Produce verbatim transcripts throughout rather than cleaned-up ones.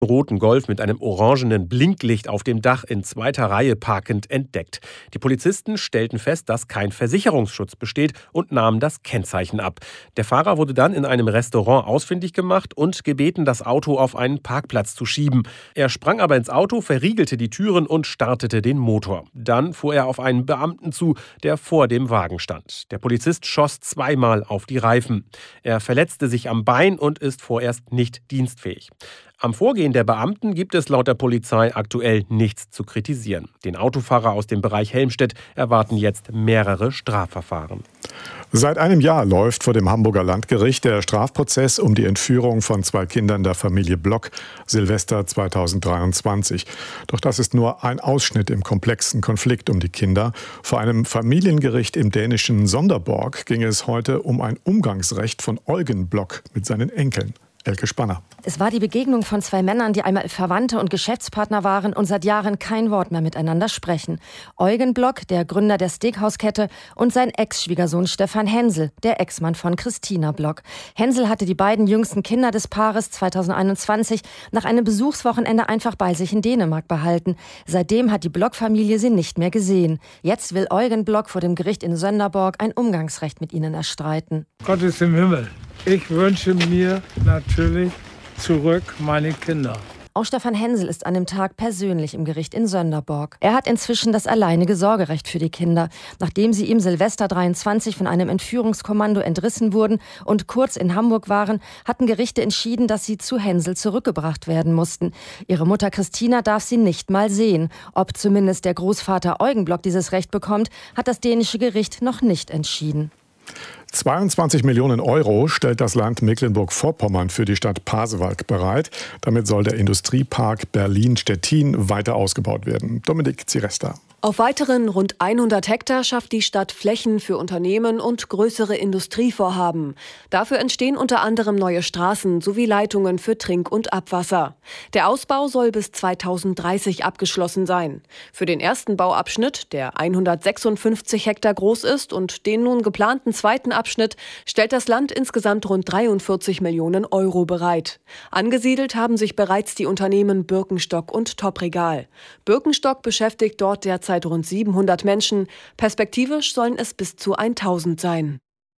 roten Golf mit einem orangenen Blinklicht auf dem Dach in zweiter Reihe parkend entdeckt. Die Polizisten stellten fest, dass kein Versicherungsschutz besteht und nahmen das Kennzeichen ab. Der Fahrer wurde dann in einem Restaurant ausfindig gemacht und gebeten, das Auto auf einen Parkplatz zu schieben. Er sprang aber ins Auto, verriegelte die Türen und startete den Motor. Dann fuhr er auf einen Beamten zu, der vor dem Wagen stand. Der Polizist schoss zweimal auf die Reifen. Er verletzte sich am Bein und ist vorerst nicht dienstfähig. Am Vorgehen der Beamten gibt es laut der Polizei aktuell nichts zu kritisieren. Den Autofahrer aus dem Bereich Helmstedt erwarten jetzt mehrere Strafverfahren. Seit einem Jahr läuft vor dem Hamburger Landgericht der Strafprozess um die Entführung von zwei Kindern der Familie Block Silvester zweitausenddreiundzwanzig. Doch das ist nur ein Ausschnitt im komplexen Konflikt um die Kinder. Vor einem Familiengericht im dänischen Sonderborg ging es heute um ein Umgangsrecht von Eugen Block mit seinen Enkeln. Elke Spanner. Es war die Begegnung von zwei Männern, die einmal Verwandte und Geschäftspartner waren und seit Jahren kein Wort mehr miteinander sprechen. Eugen Block, der Gründer der Steakhauskette, und sein Ex-Schwiegersohn Stefan Hensel, der Ex-Mann von Christina Block. Hensel hatte die beiden jüngsten Kinder des Paares zweitausendeinundzwanzig nach einem Besuchswochenende einfach bei sich in Dänemark behalten. Seitdem hat die Block-Familie sie nicht mehr gesehen. Jetzt will Eugen Block vor dem Gericht in Sonderborg ein Umgangsrecht mit ihnen erstreiten. Gott ist im Himmel. Ich wünsche mir natürlich zurück meine Kinder. Auch Stefan Hensel ist an dem Tag persönlich im Gericht in Sonderborg. Er hat inzwischen das alleinige Sorgerecht für die Kinder. Nachdem sie ihm Silvester dreiundzwanzig von einem Entführungskommando entrissen wurden und kurz in Hamburg waren, hatten Gerichte entschieden, dass sie zu Hensel zurückgebracht werden mussten. Ihre Mutter Christina darf sie nicht mal sehen. Ob zumindest der Großvater Eugen Block dieses Recht bekommt, hat das dänische Gericht noch nicht entschieden. zweiundzwanzig Millionen Euro stellt das Land Mecklenburg-Vorpommern für die Stadt Pasewalk bereit. Damit soll der Industriepark Berlin-Stettin weiter ausgebaut werden. Dominik Ziresta. Auf weiteren rund hundert Hektar schafft die Stadt Flächen für Unternehmen und größere Industrievorhaben. Dafür entstehen unter anderem neue Straßen sowie Leitungen für Trink- und Abwasser. Der Ausbau soll bis zweitausenddreißig abgeschlossen sein. Für den ersten Bauabschnitt, der hundertsechsundfünfzig Hektar groß ist, und den nun geplanten zweiten Abschnitt stellt das Land insgesamt rund dreiundvierzig Millionen Euro bereit. Angesiedelt haben sich bereits die Unternehmen Birkenstock und Top-Regal. Birkenstock beschäftigt dort derzeit rund siebenhundert Menschen. Perspektivisch sollen es bis zu tausend sein.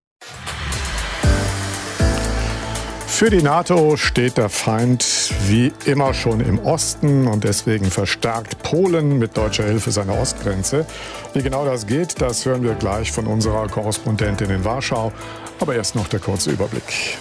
Für die NATO steht der Feind wie immer schon im Osten und deswegen verstärkt Polen mit deutscher Hilfe seine Ostgrenze. Wie genau das geht, das hören wir gleich von unserer Korrespondentin in Warschau. Aber erst noch der kurze Überblick.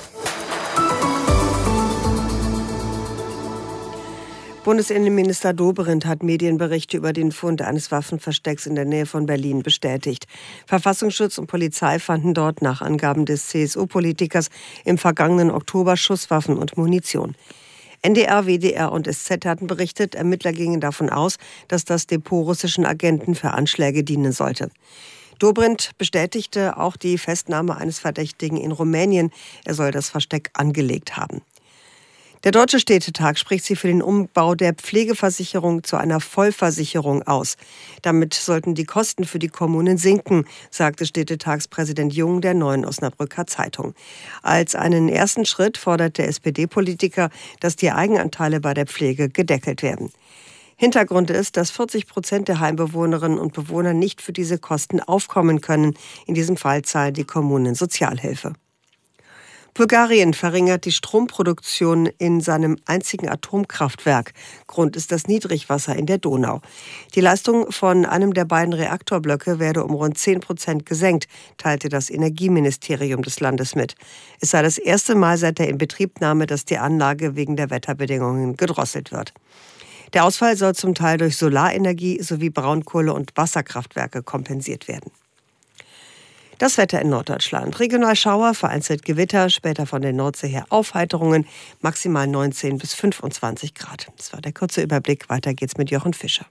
Bundesinnenminister Dobrindt hat Medienberichte über den Fund eines Waffenverstecks in der Nähe von Berlin bestätigt. Verfassungsschutz und Polizei fanden dort nach Angaben des C S U-Politikers im vergangenen Oktober Schusswaffen und Munition. N D R, W D R und S Z hatten berichtet, Ermittler gingen davon aus, dass das Depot russischen Agenten für Anschläge dienen sollte. Dobrindt bestätigte auch die Festnahme eines Verdächtigen in Rumänien. Er soll das Versteck angelegt haben. Der Deutsche Städtetag spricht sich für den Umbau der Pflegeversicherung zu einer Vollversicherung aus. Damit sollten die Kosten für die Kommunen sinken, sagte Städtetagspräsident Jung der Neuen Osnabrücker Zeitung. Als einen ersten Schritt fordert der S P D-Politiker, dass die Eigenanteile bei der Pflege gedeckelt werden. Hintergrund ist, dass vierzig Prozent der Heimbewohnerinnen und Bewohner nicht für diese Kosten aufkommen können. In diesem Fall zahlen die Kommunen Sozialhilfe. Bulgarien verringert die Stromproduktion in seinem einzigen Atomkraftwerk. Grund ist das Niedrigwasser in der Donau. Die Leistung von einem der beiden Reaktorblöcke werde um rund zehn Prozent gesenkt, teilte das Energieministerium des Landes mit. Es sei das erste Mal seit der Inbetriebnahme, dass die Anlage wegen der Wetterbedingungen gedrosselt wird. Der Ausfall soll zum Teil durch Solarenergie sowie Braunkohle- und Wasserkraftwerke kompensiert werden. Das Wetter in Norddeutschland. Regional Schauer, vereinzelt Gewitter, später von der Nordsee her Aufheiterungen, maximal neunzehn bis fünfundzwanzig Grad. Das war der kurze Überblick. Weiter geht's mit Jochen Fischer.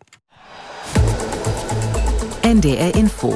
N D R Info.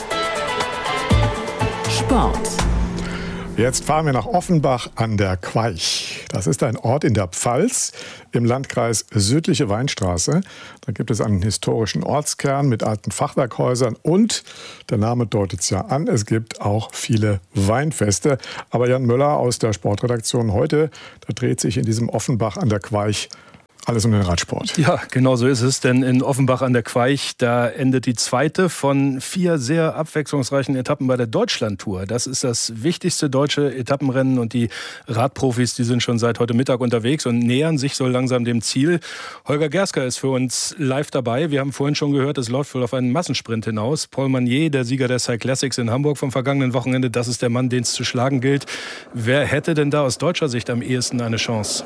Sport. Jetzt fahren wir nach Offenbach an der Queich. Das ist ein Ort in der Pfalz im Landkreis Südliche Weinstraße. Da gibt es einen historischen Ortskern mit alten Fachwerkhäusern und, der Name deutet es ja an, es gibt auch viele Weinfeste. Aber Jan Möller aus der Sportredaktion heute, da dreht sich in diesem Offenbach an der Queich Alles um den Radsport. Ja, genau so ist es, denn in Offenbach an der Queich, da endet die zweite von vier sehr abwechslungsreichen Etappen bei der Deutschlandtour. Das ist das wichtigste deutsche Etappenrennen und die Radprofis, die sind schon seit heute Mittag unterwegs und nähern sich so langsam dem Ziel. Holger Gersker ist für uns live dabei. Wir haben vorhin schon gehört, es läuft wohl auf einen Massensprint hinaus. Paul Magnier, der Sieger der Cyclassics in Hamburg vom vergangenen Wochenende, das ist der Mann, den es zu schlagen gilt. Wer hätte denn da aus deutscher Sicht am ehesten eine Chance?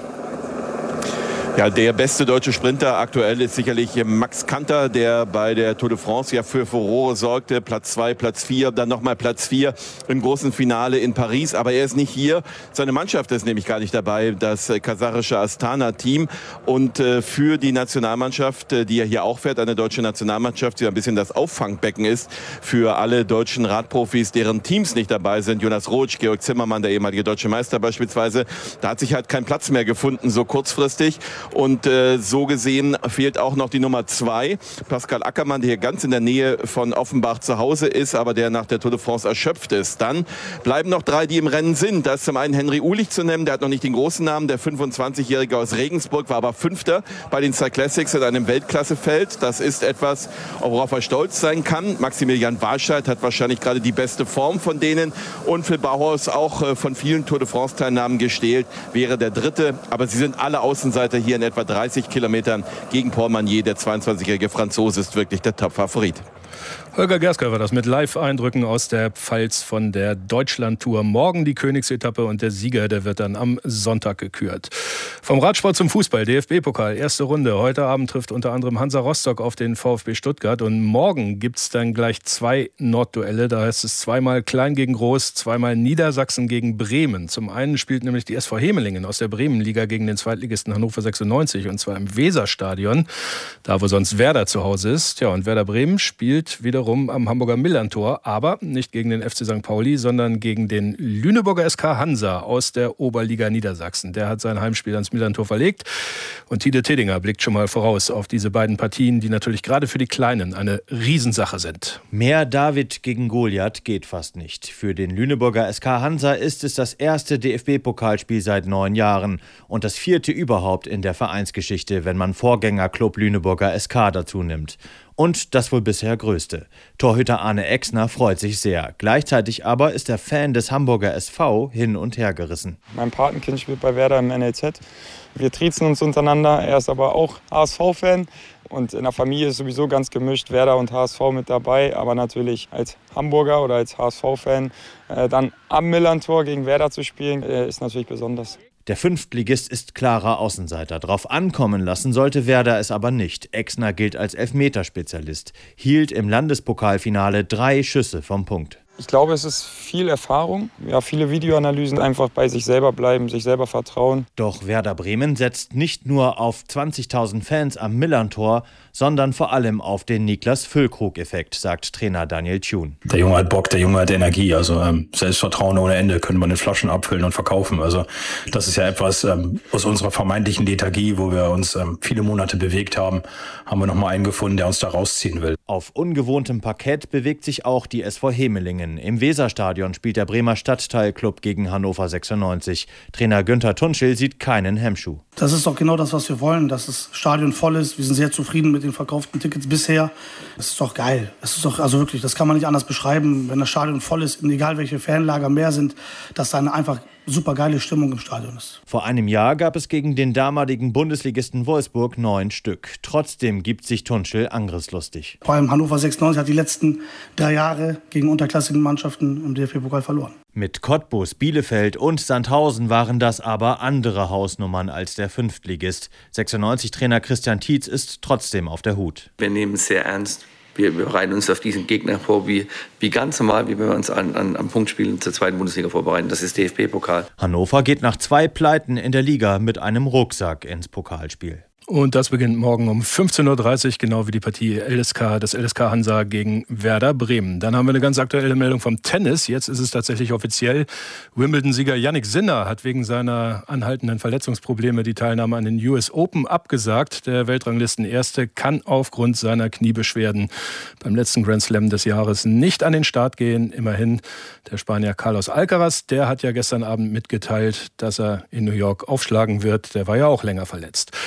Ja, der beste deutsche Sprinter aktuell ist sicherlich Max Kanter, der bei der Tour de France ja für Furore sorgte. Platz zwei, Platz vier, dann nochmal Platz vier im großen Finale in Paris. Aber er ist nicht hier. Seine Mannschaft ist nämlich gar nicht dabei, das kasarische Astana-Team. Und äh, für die Nationalmannschaft, die er hier auch fährt, eine deutsche Nationalmannschaft, die ein bisschen das Auffangbecken ist für alle deutschen Radprofis, deren Teams nicht dabei sind. Jonas Roth, Georg Zimmermann, der ehemalige deutsche Meister beispielsweise. Da hat sich halt kein Platz mehr gefunden, so kurzfristig. Und äh, so gesehen fehlt auch noch die Nummer zwei, Pascal Ackermann, der hier ganz in der Nähe von Offenbach zu Hause ist, aber der nach der Tour de France erschöpft ist. Dann bleiben noch drei, die im Rennen sind. Da ist zum einen Henry Uhlich zu nennen, der hat noch nicht den großen Namen, der fünfundzwanzigjährige aus Regensburg, war aber Fünfter bei den Cyclassics in einem Weltklassefeld. Das ist etwas, worauf er stolz sein kann. Maximilian Walscheid hat wahrscheinlich gerade die beste Form von denen. Und Phil Bauhaus, auch äh, von vielen Tour de France-Teilnahmen gestählt, wäre der Dritte. Aber sie sind alle Außenseiter hier in etwa dreißig Kilometern gegen Paul Magnier. Der zweiundzwanzigjährige Franzose ist wirklich der Top-Favorit. Holger Gersker war das mit Live-Eindrücken aus der Pfalz von der Deutschlandtour. Morgen die Königsetappe und der Sieger, der wird dann am Sonntag gekürt. Vom Radsport zum Fußball, D F B-Pokal, erste Runde. Heute Abend trifft unter anderem Hansa Rostock auf den VfB Stuttgart und morgen gibt es dann gleich zwei Nordduelle. Da heißt es zweimal Klein gegen Groß, zweimal Niedersachsen gegen Bremen. Zum einen spielt nämlich die S V Hemelingen aus der Bremenliga gegen den Zweitligisten Hannover sechsundneunzig und zwar im Weserstadion, da wo sonst Werder zu Hause ist. Ja, und Werder Bremen spielt wiederum am Hamburger Millerntor, aber nicht gegen den F C Sankt Pauli, sondern gegen den Lüneburger S K Hansa aus der Oberliga Niedersachsen. Der hat sein Heimspiel ans Millerntor verlegt und Tide Tedinger blickt schon mal voraus auf diese beiden Partien, die natürlich gerade für die Kleinen eine Riesensache sind. Mehr David gegen Goliath geht fast nicht. Für den Lüneburger S K Hansa ist es das erste D F B-Pokalspiel seit neun Jahren und das vierte überhaupt in der Vereinsgeschichte, wenn man Vorgängerclub Lüneburger S K dazu nimmt. Und das wohl bisher größte. Torhüter Arne Exner freut sich sehr. Gleichzeitig aber ist er Fan des Hamburger S V hin und her gerissen. Mein Patenkind spielt bei Werder im N L Z. Wir triezen uns untereinander. Er ist aber auch H S V-Fan. Und in der Familie ist sowieso ganz gemischt, Werder und H S V mit dabei. Aber natürlich als Hamburger oder als H S V-Fan äh, dann am Millerntor gegen Werder zu spielen, äh, ist natürlich besonders. Der Fünftligist ist klarer Außenseiter. Drauf ankommen lassen sollte Werder es aber nicht. Exner gilt als Elfmeterspezialist, hielt im Landespokalfinale drei Schüsse vom Punkt. Ich glaube, es ist viel Erfahrung, ja, viele Videoanalysen, einfach bei sich selber bleiben, sich selber vertrauen. Doch Werder Bremen setzt nicht nur auf zwanzigtausend Fans am Millerntor, sondern vor allem auf den Niklas-Füllkrug-Effekt, sagt Trainer Daniel Thun. Der Junge hat Bock, der Junge hat Energie, also ähm, Selbstvertrauen ohne Ende, könnte man in Flaschen abfüllen und verkaufen. Also das ist ja etwas ähm, aus unserer vermeintlichen Lethargie, wo wir uns ähm, viele Monate bewegt haben, haben wir nochmal einen gefunden, der uns da rausziehen will. Auf ungewohntem Parkett bewegt sich auch die S V Hemelingen. Im Weserstadion spielt der Bremer Stadtteilclub gegen Hannover sechsundneunzig. Trainer Günther Tunschel sieht keinen Hemmschuh. Das ist doch genau das, was wir wollen, dass das Stadion voll ist. Wir sind sehr zufrieden mit den verkauften Tickets bisher. Das ist doch geil. Das ist doch, also wirklich, das kann man nicht anders beschreiben. Wenn das Stadion voll ist, egal welche Fanlager mehr sind, dass da eine einfach super geile Stimmung im Stadion ist. Vor einem Jahr gab es gegen den damaligen Bundesligisten Wolfsburg neun Stück. Trotzdem gibt sich Tunschel angriffslustig. Vor allem Hannover sechsundneunzig hat die letzten drei Jahre gegen unterklassige Mannschaften im D F B-Pokal verloren. Mit Cottbus, Bielefeld und Sandhausen waren das aber andere Hausnummern als der Fünftligist. sechsundneunzig-Trainer Christian Tietz ist trotzdem auf der Hut. Wir nehmen es sehr ernst. Wir bereiten uns auf diesen Gegner vor, wie, wie ganz normal, wie wir uns an, an, am Punktspielen zur zweiten Bundesliga vorbereiten. Das ist D F B-Pokal. Hannover geht nach zwei Pleiten in der Liga mit einem Rucksack ins Pokalspiel. Und das beginnt morgen um fünfzehn Uhr dreißig, genau wie die Partie L S K, das L S K Hansa gegen Werder Bremen. Dann haben wir eine ganz aktuelle Meldung vom Tennis. Jetzt ist es tatsächlich offiziell. Wimbledon-Sieger Jannik Sinner hat wegen seiner anhaltenden Verletzungsprobleme die Teilnahme an den U S Open abgesagt. Der Weltranglistenerste kann aufgrund seiner Kniebeschwerden beim letzten Grand Slam des Jahres nicht an den Start gehen. Immerhin der Spanier Carlos Alcaraz, der hat ja gestern Abend mitgeteilt, dass er in New York aufschlagen wird. Der war ja auch länger verletzt. Und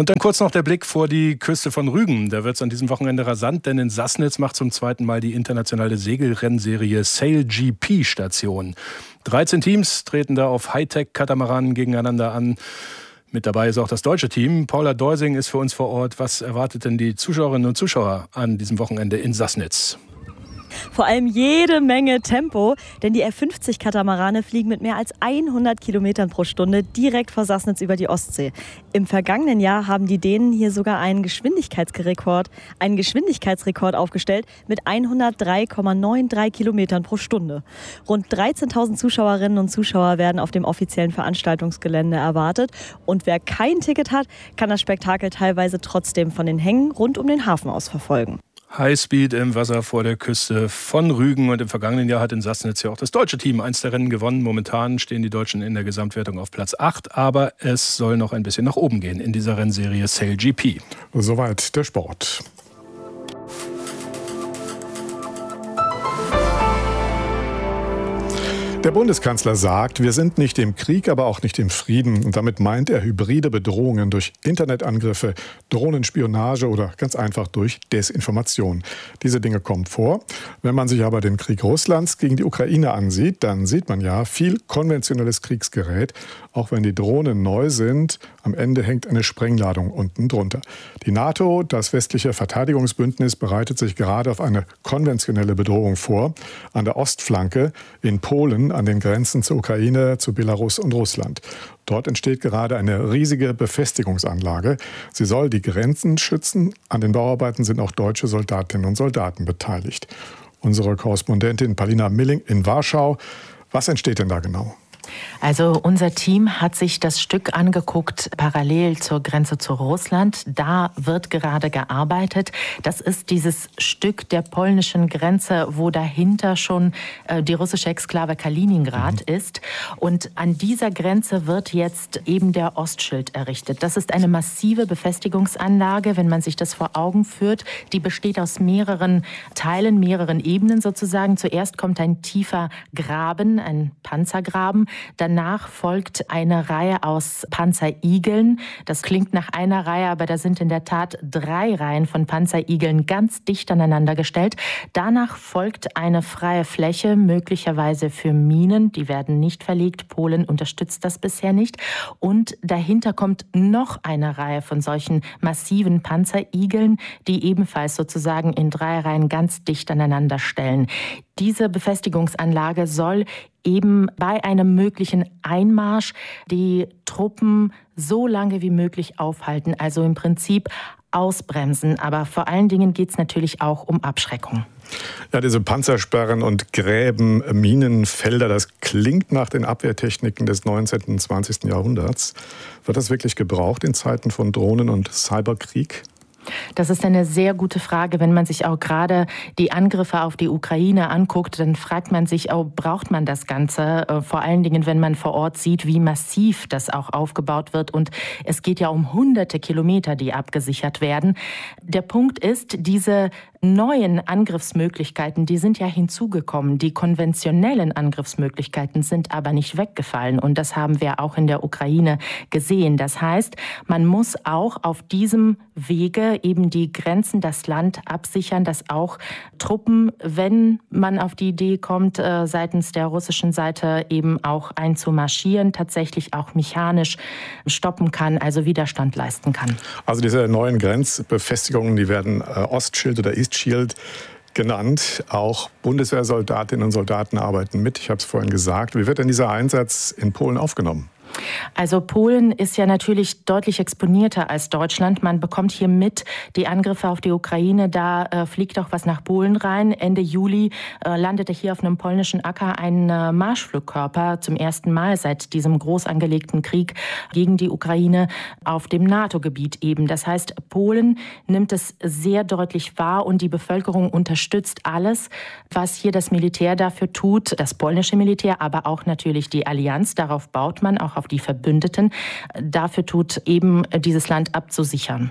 Und dann kurz noch der Blick vor die Küste von Rügen. Da wird es an diesem Wochenende rasant, denn in Sassnitz macht zum zweiten Mal die internationale Segelrennserie Sail G P Station. dreizehn Teams treten da auf Hightech-Katamaranen gegeneinander an. Mit dabei ist auch das deutsche Team. Paula Deusing ist für uns vor Ort. Was erwartet denn die Zuschauerinnen und Zuschauer an diesem Wochenende in Sassnitz? Vor allem jede Menge Tempo, denn die F fünfzig Katamarane fliegen mit mehr als hundert Kilometern pro Stunde direkt vor Sassnitz über die Ostsee. Im vergangenen Jahr haben die Dänen hier sogar einen Geschwindigkeitsrekord, einen Geschwindigkeitsrekord aufgestellt mit hundertdrei Komma dreiundneunzig Kilometern pro Stunde. Rund dreizehntausend Zuschauerinnen und Zuschauer werden auf dem offiziellen Veranstaltungsgelände erwartet. Und wer kein Ticket hat, kann das Spektakel teilweise trotzdem von den Hängen rund um den Hafen aus verfolgen. Highspeed im Wasser vor der Küste von Rügen. Und im vergangenen Jahr hat in Sassnitz ja auch das deutsche Team eins der Rennen gewonnen. Momentan stehen die Deutschen in der Gesamtwertung auf Platz acht. Aber es soll noch ein bisschen nach oben gehen in dieser Rennserie Sail G P. Soweit der Sport. Der Bundeskanzler sagt, wir sind nicht im Krieg, aber auch nicht im Frieden. Und damit meint er hybride Bedrohungen durch Internetangriffe, Drohnenspionage oder ganz einfach durch Desinformation. Diese Dinge kommen vor. Wenn man sich aber den Krieg Russlands gegen die Ukraine ansieht, dann sieht man ja viel konventionelles Kriegsgerät. Auch wenn die Drohnen neu sind, am Ende hängt eine Sprengladung unten drunter. Die NATO, das westliche Verteidigungsbündnis, bereitet sich gerade auf eine konventionelle Bedrohung vor. An der Ostflanke in Polen, an den Grenzen zur Ukraine, zu Belarus und Russland. Dort entsteht gerade eine riesige Befestigungsanlage. Sie soll die Grenzen schützen. An den Bauarbeiten sind auch deutsche Soldatinnen und Soldaten beteiligt. Unsere Korrespondentin Paulina Milling in Warschau. Was entsteht denn da genau? Also unser Team hat sich das Stück angeguckt, parallel zur Grenze zu Russland. Da wird gerade gearbeitet. Das ist dieses Stück der polnischen Grenze, wo dahinter schon äh, die russische Exklave Kaliningrad mhm. ist. Und an dieser Grenze wird jetzt eben der Ostschild errichtet. Das ist eine massive Befestigungsanlage, wenn man sich das vor Augen führt. Die besteht aus mehreren Teilen, mehreren Ebenen sozusagen. Zuerst kommt ein tiefer Graben, ein Panzergraben. Danach folgt eine Reihe aus Panzerigeln. Das klingt nach einer Reihe, aber da sind in der Tat drei Reihen von Panzerigeln ganz dicht aneinander gestellt. Danach folgt eine freie Fläche, möglicherweise für Minen. Die werden nicht verlegt. Polen unterstützt das bisher nicht. Und dahinter kommt noch eine Reihe von solchen massiven Panzerigeln, die ebenfalls sozusagen in drei Reihen ganz dicht aneinander stellen. Diese Befestigungsanlage soll eben bei einem möglichen Einmarsch die Truppen so lange wie möglich aufhalten, also im Prinzip ausbremsen. Aber vor allen Dingen geht es natürlich auch um Abschreckung. Ja, diese Panzersperren und Gräben, Minenfelder, das klingt nach den Abwehrtechniken des neunzehnten und zwanzigsten Jahrhunderts. Wird das wirklich gebraucht in Zeiten von Drohnen- und Cyberkrieg? Das ist eine sehr gute Frage. Wenn man sich auch gerade die Angriffe auf die Ukraine anguckt, dann fragt man sich, oh, braucht man das Ganze? Vor allen Dingen, wenn man vor Ort sieht, wie massiv das auch aufgebaut wird. Und es geht ja um hunderte Kilometer, die abgesichert werden. Der Punkt ist, diese neuen Angriffsmöglichkeiten, die sind ja hinzugekommen. Die konventionellen Angriffsmöglichkeiten sind aber nicht weggefallen. Und das haben wir auch in der Ukraine gesehen. Das heißt, man muss auch auf diesem Wege eben die Grenzen, das Land absichern, dass auch Truppen, wenn man auf die Idee kommt, äh, seitens der russischen Seite eben auch einzumarschieren, tatsächlich auch mechanisch stoppen kann, also Widerstand leisten kann. Also diese neuen Grenzbefestigungen, die werden äh, Ostschild oder Eastschild genannt. Auch Bundeswehrsoldatinnen und Soldaten arbeiten mit. Ich habe es vorhin gesagt. Wie wird denn dieser Einsatz in Polen aufgenommen? Also Polen ist ja natürlich deutlich exponierter als Deutschland. Man bekommt hier mit die Angriffe auf die Ukraine. Da äh, fliegt auch was nach Polen rein. Ende Juli äh, landete hier auf einem polnischen Acker ein äh, Marschflugkörper zum ersten Mal seit diesem groß angelegten Krieg gegen die Ukraine auf dem NATO-Gebiet eben. Das heißt, Polen nimmt es sehr deutlich wahr und die Bevölkerung unterstützt alles, was hier das Militär dafür tut, das polnische Militär, aber auch natürlich die Allianz. Darauf baut man auch auf die Verbündeten, dafür tut, eben dieses Land abzusichern.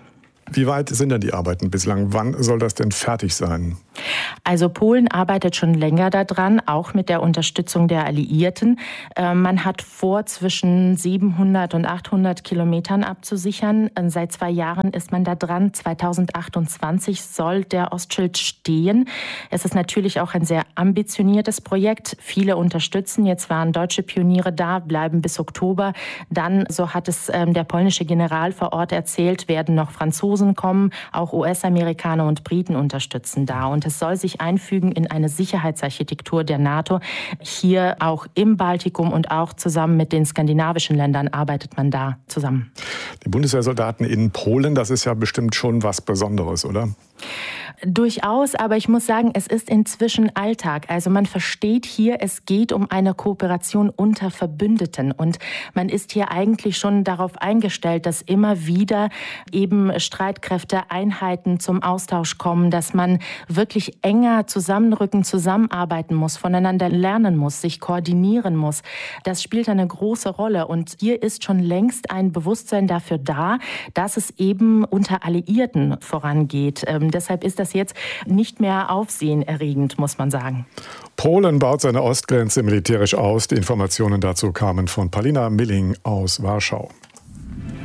Wie weit sind denn die Arbeiten bislang? Wann soll das denn fertig sein? Also Polen arbeitet schon länger daran, auch mit der Unterstützung der Alliierten. Äh, man hat vor, zwischen siebenhundert und achthundert Kilometern abzusichern. Äh, seit zwei Jahren ist man da dran. zweitausendachtundzwanzig soll der Ostschild stehen. Es ist natürlich auch ein sehr ambitioniertes Projekt. Viele unterstützen. Jetzt waren deutsche Pioniere da, bleiben bis Oktober. Dann, so hat es äh, der polnische General vor Ort erzählt, werden noch Franzosen kommen. Auch U S-Amerikaner und Briten unterstützen da. Und es soll sich einfügen in eine Sicherheitsarchitektur der NATO. Hier auch im Baltikum und auch zusammen mit den skandinavischen Ländern arbeitet man da zusammen. Die Bundeswehrsoldaten in Polen, das ist ja bestimmt schon was Besonderes, oder? Durchaus, aber ich muss sagen, es ist inzwischen Alltag. Also man versteht hier, es geht um eine Kooperation unter Verbündeten und man ist hier eigentlich schon darauf eingestellt, dass immer wieder eben Streitkräfte, Einheiten zum Austausch kommen, dass man wirklich enger zusammenrücken, zusammenarbeiten muss, voneinander lernen muss, sich koordinieren muss. Das spielt eine große Rolle und hier ist schon längst ein Bewusstsein dafür da, dass es eben unter Alliierten vorangeht. Ähm, deshalb ist das jetzt nicht mehr aufsehenerregend, muss man sagen. Polen baut seine Ostgrenze militärisch aus. Die Informationen dazu kamen von Paulina Milling aus Warschau.